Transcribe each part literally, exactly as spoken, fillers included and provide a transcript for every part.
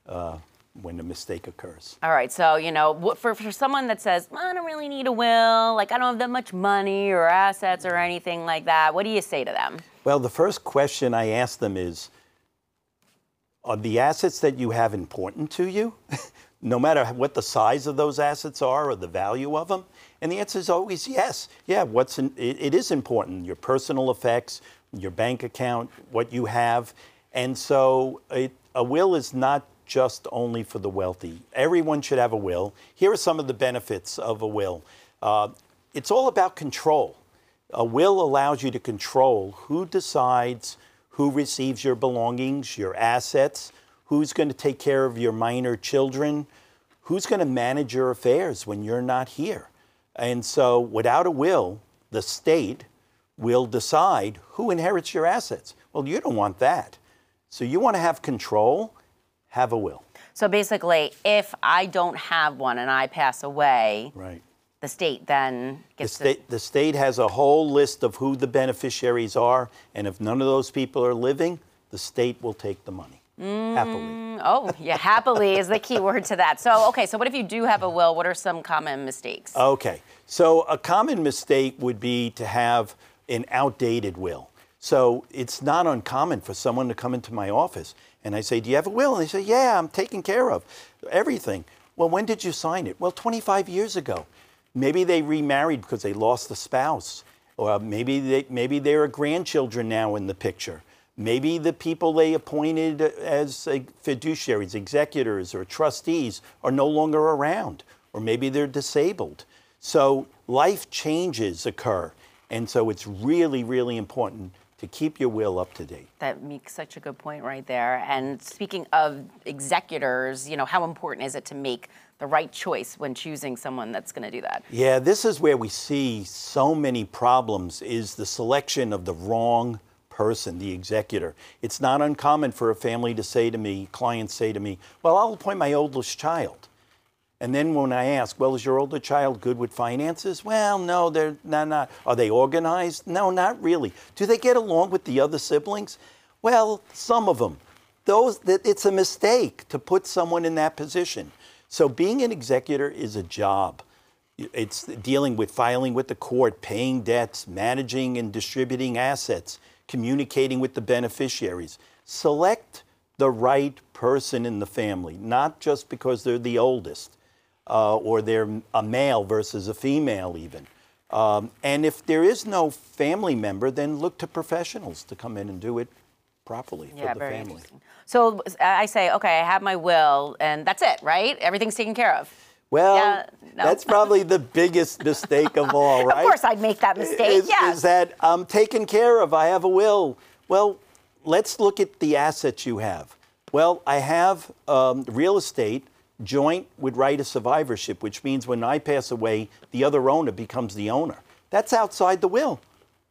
uh, when a mistake occurs. All right, so, you know, for, for someone that says, I don't really need a will, like I don't have that much money or assets or anything like that, what do you say to them? Well, the first question I ask them is, are the assets that you have important to you? No matter what the size of those assets are or the value of them? And the answer is always yes. Yeah, what's in, it, it is important, your personal effects, your bank account, what you have. And so it, a will is not just only for the wealthy. Everyone should have a will. Here are some of the benefits of a will. Uh, it's all about control. A will allows you to control who decides who receives your belongings, your assets, who's going to take care of your minor children, who's going to manage your affairs when you're not here. And so without a will, the state will decide who inherits your assets. Well, you don't want that. So you want to have control, have a will. So basically, if I don't have one and I pass away, right. the state then gets the state, to... the state has a whole list of who the beneficiaries are, and if none of those people are living, the state will take the money. Mm, happily. Oh, yeah, happily is the key word to that. So, okay, so what if you do have a will? What are some common mistakes? Okay, so a common mistake would be to have an outdated will. So it's not uncommon for someone to come into my office and I say, do you have a will? And they say, yeah, I'm taking care of everything. Well, when did you sign it? Well, twenty-five years ago. Maybe they remarried because they lost a spouse. Or maybe, they, maybe there are grandchildren now in the picture. Maybe the people they appointed as uh, fiduciaries, executors, or trustees are no longer around. Or maybe they're disabled. So life changes occur. And so it's really, really important to keep your will up to date. That makes such a good point right there. And speaking of executors, you know, how important is it to make the right choice when choosing someone that's going to do that? Yeah, this is where we see so many problems, is the selection of the wrong person, the executor. It's not uncommon for a family to say to me, clients say to me, well, I'll appoint my oldest child. And then when I ask, well, is your older child good with finances? Well, no, they're not, not. Are they organized? No, not really. Do they get along with the other siblings? Well, some of them. Those, that it's a mistake to put someone in that position. So being an executor is a job. It's dealing with filing with the court, paying debts, managing and distributing assets, communicating with the beneficiaries. Select the right person in the family, not just because they're the oldest. Uh, or they're a male versus a female even. Um, and if there is no family member, then look to professionals to come in and do it properly yeah, for the very family. Interesting. So I say, okay, I have my will, and that's it, right? Everything's taken care of. Well, yeah, no. That's probably the biggest mistake of all, right? Of course I'd make that mistake, is, yeah. Is that I'm taken care of, I have a will. Well, let's look at the assets you have. Well, I have um, real estate. Joint would write a survivorship, which means when I pass away, the other owner becomes the owner. That's outside the will.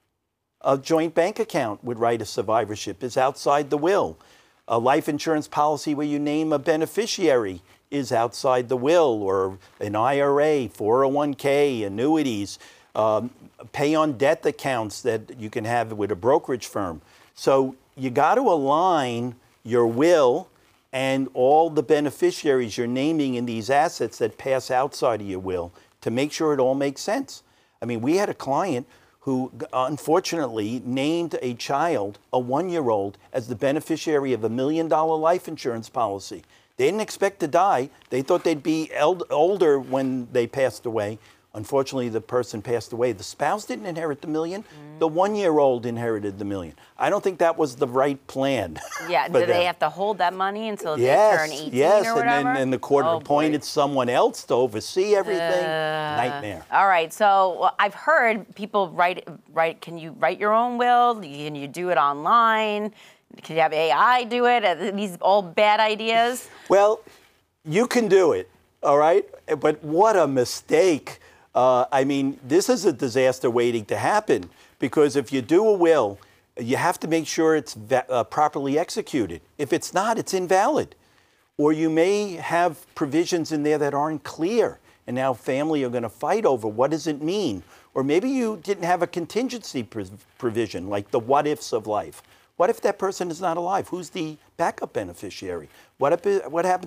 A joint bank account would write a survivorship, is outside the will. A life insurance policy where you name a beneficiary is outside the will, or an I R A, four oh one K, annuities, um, pay on debt accounts that you can have with a brokerage firm. So you got to align your will and all the beneficiaries you're naming in these assets that pass outside of your will to make sure it all makes sense. I mean, we had a client who unfortunately named a child, a one-year-old, as the beneficiary of a million dollar life insurance policy. They didn't expect to die. They thought they'd be older when they passed away. Unfortunately, the person passed away. The spouse didn't inherit the million. Mm. The one-year-old inherited the million. I don't think that was the right plan. Yeah, do they have to hold that money until yes, they turn eighteen yes, or whatever? and then and the court oh, appointed boy. someone else to oversee everything. Uh, Nightmare. All right, so well, I've heard people write, write, can you write your own will? Can you do it online? Can you have A I do it? Are these all bad ideas? Well, you can do it, all right? But what a mistake. Uh, I mean, this is a disaster waiting to happen, because if you do a will, you have to make sure it's uh, properly executed. If it's not, it's invalid. Or you may have provisions in there that aren't clear, and now family are going to fight over what does it mean. Or maybe you didn't have a contingency pr provision, like the what-ifs of life. What if that person is not alive? Who's the backup beneficiary? What if it, what happens